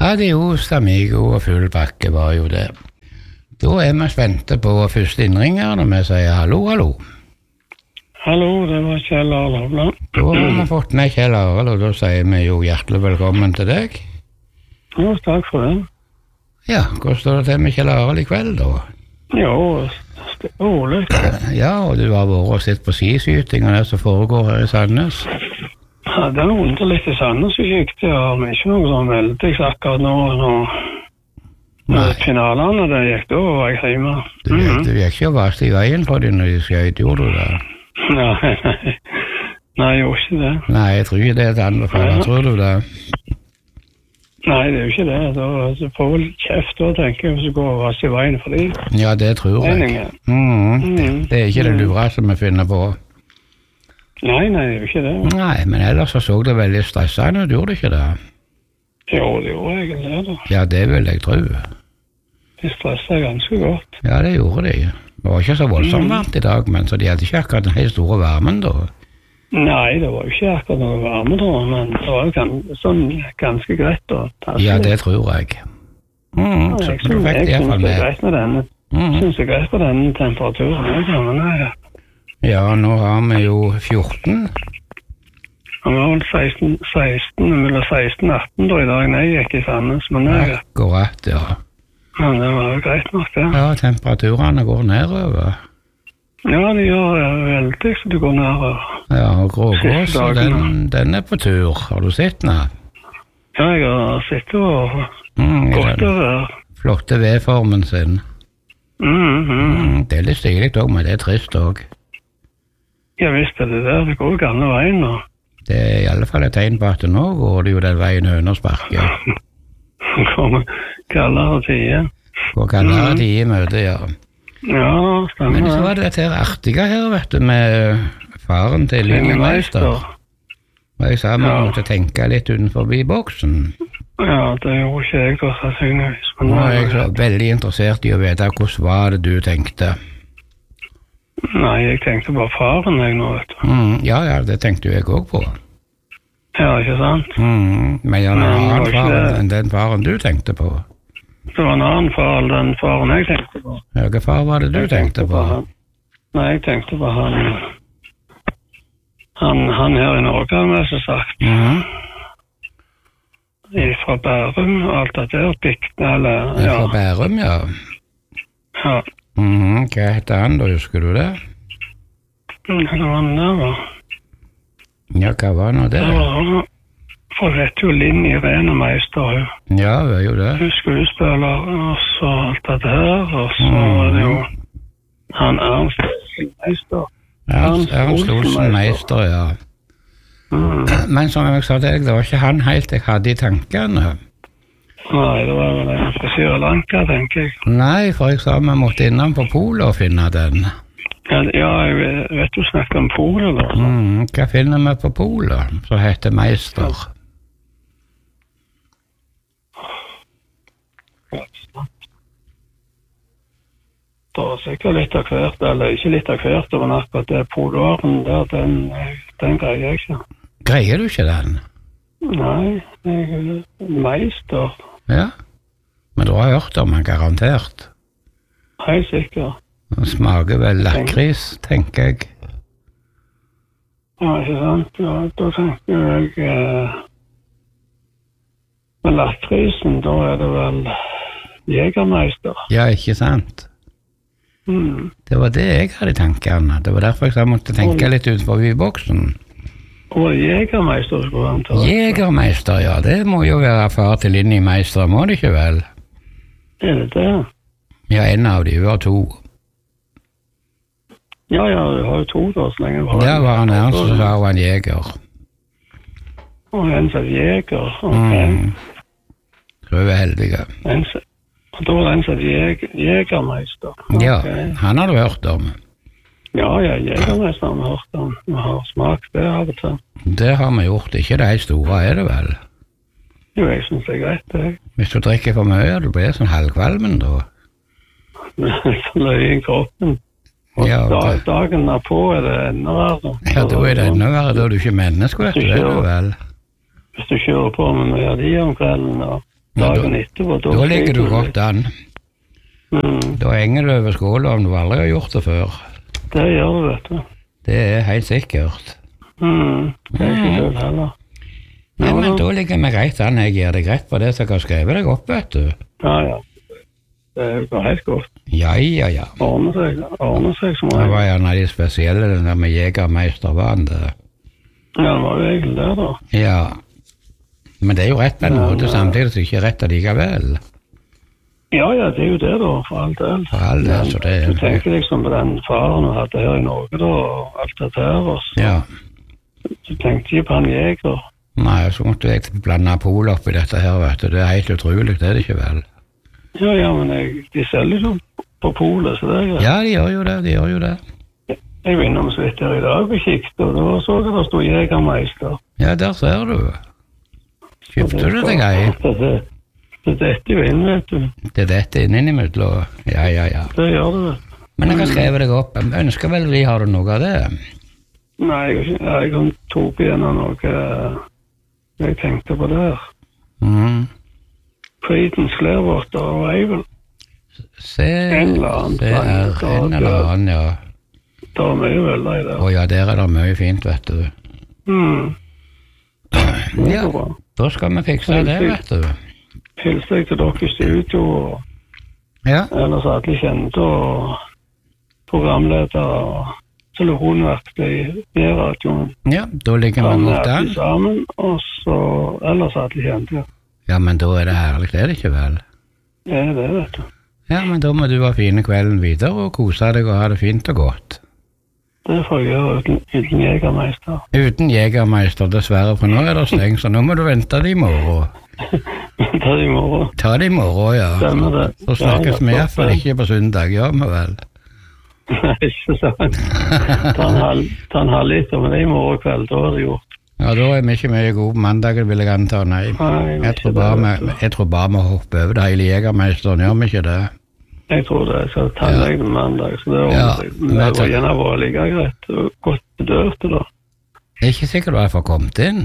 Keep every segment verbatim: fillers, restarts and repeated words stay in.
Ja, det er jo Stamigo og full pakke var jo det. Da er vi spente på første innringer når vi sier hallo, hallo. Hallo, det var Kjell Arild. Da har vi fått med Kjell Arild, og da sier vi jo hjertelig velkommen til deg. Jo, takk for det. Ja, hvordan står det til med Kjell Arild i kveld da? Jo, det er rolig. Ja, og du har vært og sett på skiskyting og det som foregår her i Sandnes. Ja, det er underlig i Sandnes vi gikk til, men ikke noe sånn veldig akkurat nå. Nå finalene, det gikk da, var jeg hjemme. Du gikk, mm-hmm. du gikk ikke og varst i veien på dem når de skjøt, gjorde du det? Nei, nei. Nei, jeg gjorde ikke det. Nei, jeg tror ikke det er et anbefaler, ja. Tror du det? Nei, det er jo ikke det. Da så får vel kjeft da, tenker jeg, hvis du går og varst i veien for dem. Ja, det tror jeg. Mm. Mm. Det er ikke det lureste vi finner på. Nei, nei, det er jo ikke det. Nei, men ellers så så det veldig stressende, du gjorde ikke det? Jo, det gjorde jeg det da. Ja, det vil jeg tro. De stresset ganske godt. Ja, det gjorde de. Det var ikke så voldsomt mm. varmt i dag, men så de hadde ikke akkurat den helt store varmen da. Nei, det var jo ikke akkurat noe varme da, men det var jo gans, sånn ganske greit da. Ja, det tror jeg. Mm, ja, så jeg synes, jeg synes det er greit med denne, mm. synes det er greit med denne temperaturen. Jeg kan, men jeg, ja, nå har vi jo fjorten. Han var vel seksten, seksten, mellom seksten og atten da i dag, når jeg gikk i Sandnes, men jeg... Akkurat, ja. Ja, det var jo greit nok, det. Ja, temperaturene går nedover. Ja, de gjør det veldig, så det går nedover. Ja, og Grågås, den, den er på tur. Har du sett den? Ja, jeg har sett og mm, gått over. Flotte vedformen sin. Mm, mm. Mm, det er litt stilig også, men det er trist også. Ja, visst er det der. Det går jo gamle veien nå. Det er i alle fall et tegn på at nå går det jo den veien under sparket. Det kommer kaldere tider. Går kaldere tider i møte, ja. Ja, stemmer. Men så var det dette artige her, vet du, med faren til Linje Meister. Og jeg sa man ja. måtte tenke litt utenfor boksen. Ja, det gjorde ikke jeg da, sannsynligvis. Nå er jeg så veldig interessert i å vite hvordan var det du tenkte. Nei, jeg tenkte bare faren jeg nå, vet du. Mm, ja, ja, det tenkte jeg også på. Ja, ikke sant? Mm, men ja, en annen far enn den faren du tenkte på. Det var en annen far enn den faren jeg tenkte på. Ja, hva far var det du jeg tenkte, tenkte på? på Nei, jeg tenkte på han, han, han her i Norge, har jeg så sagt. Mhm. Fra Bærum, alt det der, Bikne, eller, ja. Fra Bærum, ja. Ja. Mhm, hva heter han da, husker du det? Hva var han der, da? Ja, hva var nå det? Det var, for det heter jo Linn Irene Meister, hun. Ja, det er jo det. Hun skuespiller, og så alt det her, og så mm. var det jo han Ernst Olsen Meister. Ernst, Ernst Olsen Meister, ja. Mm. Men som jeg sa til deg, det var ikke han helt jeg hadde i tankene. Nei, det var vel en fra Sri Lanka, tenker jeg. Nei, for jeg sa vi måtte innom på Polet og finne den. Ja, jeg vet, vet du snakker om Polet da. Mm, hva finner vi på Polet, som heter Meister? Ja. Det er sikkert litt av hvert, eller ikke litt av hvert, men akkurat det Polaren der, den, den greier jeg ikke. Greier du ikke den? Nei, jeg er Meister. Ja, men du har hørt om han garantert. Helt sikkert. Han smaker vel lakris, tenker jeg. Ja, ikke sant? Ja, da tenker jeg... Eh, med lakrisen, da er det vel Jegermeister. Ja, ikke sant? Mm. Det var det jeg hadde i tankene. Det var derfor jeg måtte tenke litt utenfor boksen. Og Jegermeister skulle han ta. Jegermeister, ja. Det må jo være far til Linje Meister, må det ikke vel? Er det det? Ja, en av de, vi har to. Ja, ja, vi har jo to da, så lenge var. Ja, var han Ernst, så sa han Jeger. Og en som Jeger, ok. Mm. Så er vi heldige. En, og da var det en som jeg, Jegermeister. Okay. Ja, han har du hørt om. Ja, ja, Jegermeister har vi hørt om. Vi har smakt det av og til. Det har vi gjort, ikke det store er det vel? Jo, jeg synes det er greit, det. Hvis du drikker for mye, du blir sånn halvkvalmen da. Så løy i kroppen. Og ja, dag, dagen er på er det enda verre. Ja, da er det enda verre, da er du ikke menneske, vet du, det er du vel? Hvis du kjører på med mye av de om kvelden, da. dagen etterpå. Da, da ligger du godt an. Mm. Da henger du over skåla om du aldri har gjort det før. Det gjør du, vet du. Det er helt sikkert. Mm. Det er ikke selv heller. Nei, Ja, men da- da ligger vi greit an. Jeg gir deg rett på det som jeg har skrevet deg opp, vet du. Ja, ja. Det går helt godt. Ja, ja, ja. Ordner seg, ordner seg som Det regel. var gjerne de spesielle, den der med Jegermeistervann. det. Ja, det var jo egentlig det, da. Ja. Men det er jo rett på en Ja, måte, ja. samtidig som det ikke er rett allikevel. Ja, ja, det er jo det, da, for all del. For all del, så det er- Du tenker liksom på den faren vi hadde her i Norge, da, og alt dette her, og så Ja. du tenkte ikke på han jeger. Nei, så måtte jeg blande pol opp i dette her, vet du. Det er helt utrolig, det er det ikke vel? Ja, ja, men jeg, de selger jo på polet, så det er greit. Ja, de gjør jo det, de gjør jo det. Jeg var innom så vidt her i dag og kikket, og da så jeg det stod Jegermeister. Ja, der ser du. Kjøpte du deg ei? Det, det, det detter jo inn, vet du. Det er dette innimellom. Ja, ja, ja. Det gjør det, vet du. Men jeg har skrevet deg opp. Jeg ønsker vel vi har du noe av det? Nei, jeg, har ikke- jeg kan tok igjennom noe eh, jeg tenkte på der. Mhm. Creedence Clearwater Revival. Se, En eller annen det er sang, en eller annen, ja. Det er mye veldig i det. Å ja, der er det mye fint, vet du. Mm. Det Ja, går bra. da skal vi fikse det, vet du. Hilser jeg til dere i studio, og Ja, ellers alle kjente, og programledere, og telefonvakt i radioen. ja, da ligger vi Sammen godt an. alle sammen, og så ellers alle kjente. Ja, men da er det herlig, det er det ikke vel? Det er det, vet du. Ja, men da må du ha fine kvelden videre og kose deg og ha det fint og godt. Det får jeg gjøre uten, uten Jegermeister. Uten Jegermeister, dessverre, for nå er det stengt, så nå må du vente det i morgen. Det er i morgen. Ta det i morgen, ja. Stemmer det. Så snakkes vi i hvert fall ikke på søndag, gjør vi vel? Nei, ikke sant. Ta en halv, ta en halv liter, men det er i morgen kveld, da er det gjort. Ja, da er vi ikke mye gode på mandagen, vil jeg anta, nei. Nei, Jeg tror bare vi, jeg tror bare vi hopper over det hele Jegermeisteren, gjør vi ikke det? Jeg tror det. Jeg skal ta en legg mandag, så det Ja, ordner seg. Men det vet var du- gjerne vært like greit. Det var godt bedøvt, da. Det er ikke sikkert du har fått kommet inn.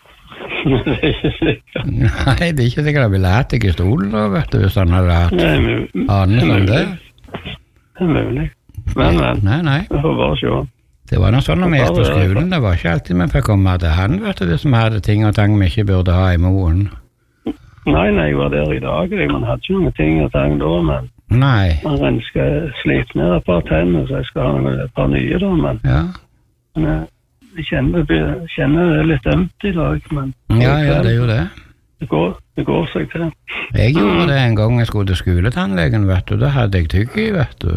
Det er ikke sikkert. Nei, det er ikke sikkert jeg ville hatt deg i stolen da, vet du, hvis han hadde hatt Det er mu- annet om det. Det er mulig. Men, men. Nei, nei. Vi får bare se. Det var noe sånn når vi gikk på skolen, det var ikke alltid vi fikk komme til han, vet du, hvis vi hadde ting og tang vi ikke burde ha i moen. Nei, nei, jeg var der i dag. jeg, Man hadde ikke noen ting og tang da, men Nei, man skal slite ned et par tenner, så jeg skal ha noen- et par nye da, men ja. men jeg- jeg kjenner, jeg kjenner det er litt ømt i dag, men Ja, ja, det er jo det. det, går, det går seg til. Jeg gjorde det en gang jeg skulle til skoletannlegen, vet du, da hadde jeg tygg i, vet du.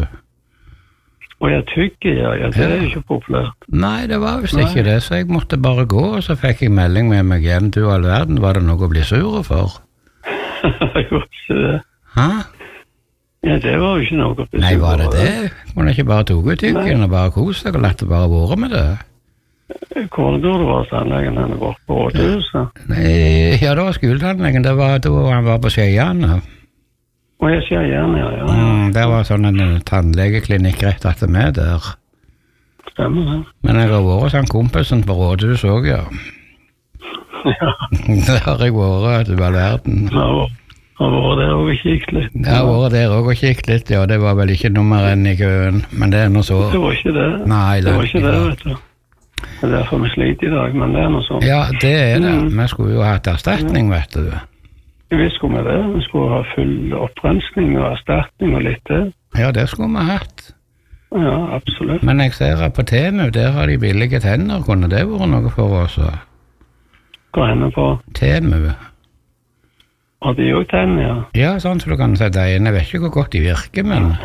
Og jeg tygger, ja, ja, det er jo ikke populært. Nei, det var visst ikke det, så jeg måtte bare gå, og så fikk jeg melding med meg igjen, du all verden, var det noe å bli sur for? Jeg går ikke det. Hæ? Ja, det var jo ikke noe å bli Nei, sur var det over. det? Kunne jeg ikke bare tog ut tyggen og bare kose deg og latt det bare være med det? Hvor går det var tannlegen henne bort på rådhuset? Nei, ja, det var skoletannlegen, det var da han var på Skeiane. Og jeg sier gjerne, ja, ja, ja. Mm, det var sånn en tannlegeklinikk rett etter meg der. Stemmer det. Men jeg har vært sånn kompisen på rådhuset også, ja. Ja, Der har jeg vært, du all verden. jeg har har vært der og kikket litt. Jeg har vært der også og kikket litt, ja, det var vel ikke nummer enn i køen, men det er nå så. Det var ikke det. Nei, det var langt ikke det, ifra. vet du. Det er derfor vi sliter i dag, men det er noe sånt. Ja, det er det. Mm. Vi skulle jo hatt erstatning, vet du. Vi skulle med det. Vi skulle ha full opprensning og erstatning og litt til. Ja, det skulle vi hatt. Ja, absolutt. Men jeg ser at på Temu, der har de billige tenner. Kunne det vært noe for oss? Gå henne på. Temu. Og de òg tenner, ja. Ja, sånn som du kan sette inn. Jeg vet ikke hvor godt de virker, men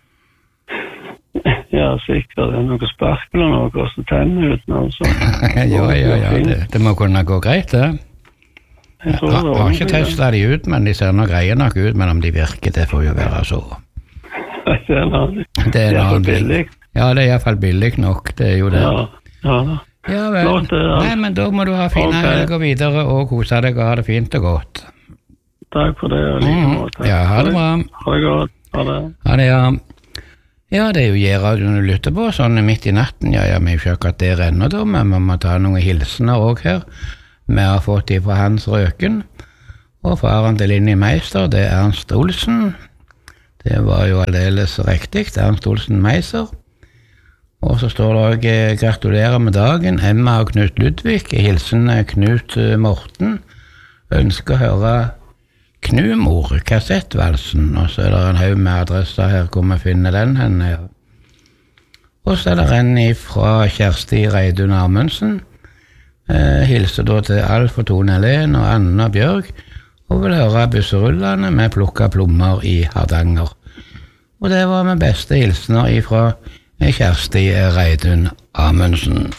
Ja, sikkert. Det er noe sparkel og noe, og så tenner uten, altså. ja, ja, ja, det, det må kunne gå greit, det. Jeg Jeg tror har, det har var ikke testet de ut, men de ser nå greie nok ut, men om de virker, det får jo være så. Det er noe. Det er en Det er for annen ting. billig. Ja, det er i hvert fall billig nok, det er jo det. Ja, ja da. Ja vel. Flott, det, ja. Nei, men da må du ha fine Ok. helger videre og kose deg og ha det fint og godt. Takk for det, og like Mhm. måte. Ja, ha det bra. Ha det godt. Ha det. Ha det, ja. Ja, det er jo J-radioen du lytter på, sånn midt i natten. Ja, ja, vi er jo ikke akkurat der ennå da, men vi må ta noen hilsener også her. Vi har fått de fra Hans Røken, Og faren til Linni Meister, det er Ernst Olsen. Det var jo aldeles riktig, Ernst Olsen Meiser. Og så står det også gratulerer med dagen, Emma og Knut Ludvig. Hilsen Knut Morten. Ønsker å høre Knumor, kassettvalsen. Og så er det en haug med adresser her, hvor vi finner den henne. Og så er det en fra Kjersti Reidun Amundsen. Eh, hilser da til Alf og Tone Helen og Anna Bjørg. Og vil høre busserullene med plukka plommer i Hardanger. Og det var med beste hilsener ifra Kjersti Reidun Amundsen.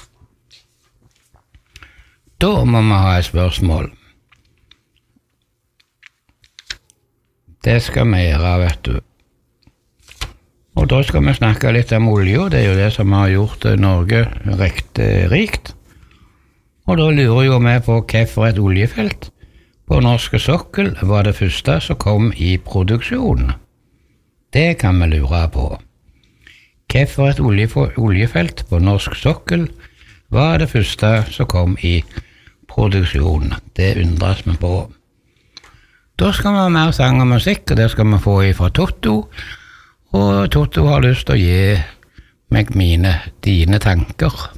Da må vi ha et spørsmål. Det skal vi gjøre, vet du. Og da skal vi snakke litt om olje, det er jo det som har gjort Norge riktig rikt. Og da lurer jo vi på hvorfor et oljefelt på norske sokkel var det første som kom i produksjon. Det kan vi lure på. Hvorfor et oljefelt på norsk sokkel var det første som kom i produksjon. Det undres vi på. Da skal vi ha mer sang og musikk, og det skal vi få fra Totto. Og Totto har lyst til å gi meg mine, dine tanker.